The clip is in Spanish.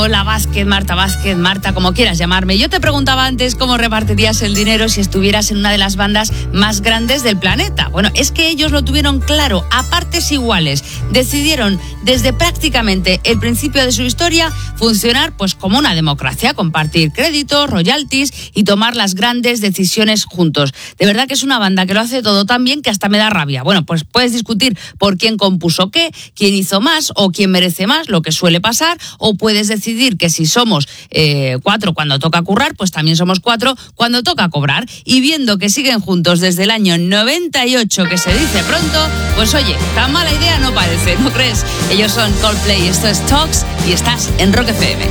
la Vázquez, Marta, como quieras llamarme. Yo te preguntaba antes cómo repartirías el dinero si estuvieras en una de las bandas más grandes del planeta. Bueno, es que ellos lo tuvieron claro, a partes iguales. Decidieron desde prácticamente el principio de su historia funcionar pues como una democracia, compartir créditos, royalties y tomar las grandes decisiones juntos. De verdad que es una banda que lo hace todo tan bien que hasta me da rabia. Bueno, pues puedes discutir por quién compuso qué, quién hizo más o quién merece más, lo que suele pasar, o puedes decidir que si somos 4 cuando toca currar, pues también somos 4 cuando toca cobrar. Y viendo que siguen juntos desde el año 98, que se dice pronto, pues oye, tan mala idea no parece, ¿no crees? Ellos son Coldplay, esto es Talks y estás en Rock FM.